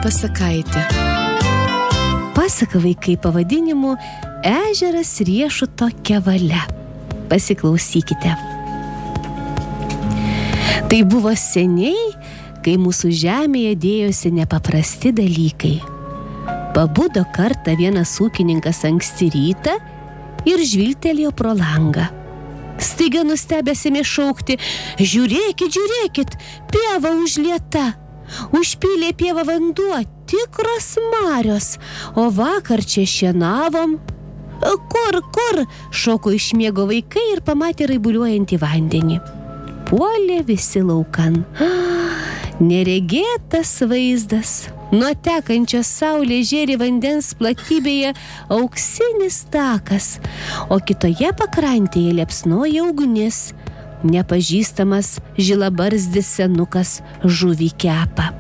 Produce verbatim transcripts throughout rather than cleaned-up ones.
pasakaitė. Pasaka vaikai pavadinimu Ežeras riešuto kevale. Pasiklausykite. Tai buvo seniai, kai mūsų žemėje dėjosi nepaprasti dalykai. Pabudo kartą vienas ūkininkas anksti rytą ir žvilgtelėjo pro langą. Staiga nustebęs ėmė šaukti: žiūrėkit, žiūrėkit, pieva užlieta. Užpylė pievą vanduo, tikros marios, o vakar čia šienavom. Kur, kur? Šoko iš miego vaikai ir pamatė raibuliuojantį vandenį. Puolė visi laukan. Neregėtas vaizdas. Nuo tekančios saulės žėri vandens platybėje auksinis takas, o kitoje pakrantėje liepsnoja ugnis. Nepažįstamas žilabarzdis senukas žuvį kepa.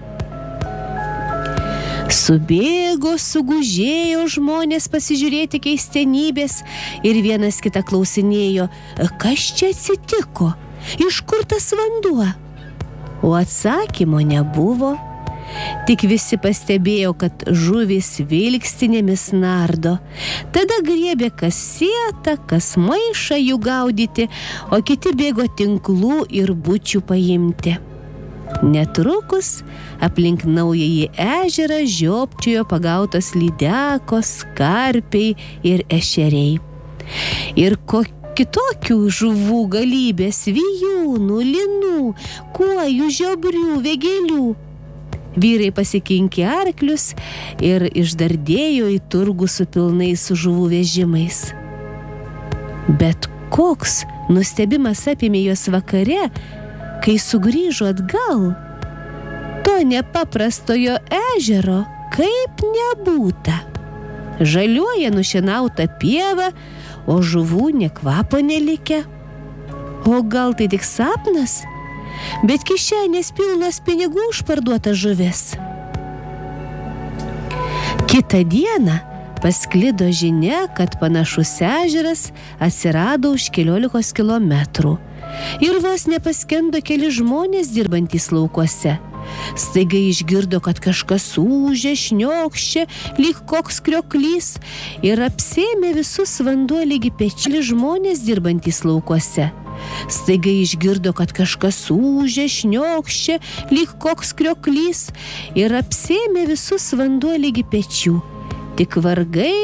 Subėgo, sugužėjo žmonės pasižiūrėti keistenybės ir vienas kitą klausinėjo: kas čia atsitiko? Iš kur tas vanduo? O atsakymo nebuvo. Tik visi pastebėjo, kad žuvys vilkstinėmis nardo. Tada griebė kas sietą, kas maišą jų gaudyti, o kiti bėgo tinklų ir bučių paimti. Netrukus aplink naująjį ežerą žiopčiojo pagautos lydekos, karpiai ir ešeriai. Ir kokie kitokių žuvų galybės: vijūnų, linų, kuojų, žiobrių, vėgėlių. Vyrai pasikinkė arklius ir išdardėjo į turgų su pilnais žuvų vežimais. Bet koks nustebimas apėmė juos vakare, kai sugrįžo atgal. To nepaprastojo ežero kaip nebūta. Žaliuoja nušienauta pieva, o žuvų nė kvapo nelikę. O gal tai tik sapnas? Bet kišenės pilnos pinigų už parduotas žuvis. Kitą dieną pasklido žinia, kad panašus ežeras atsirado už keliolikos kilometrų. Ir vos nepaskendo keli žmonės dirbantys laukuose. Staiga išgirdo, kad kažkas ūžia, šniokščia, lyg koks krioklys, ir apsėmė visus vanduo lygi pečių. Žmonės dirbantys laukuose. Staiga išgirdo, kad kažkas ūžia, šniokščia, lyg koks krioklys, ir apsėmė visus vanduo lygi pečių. Tik vargai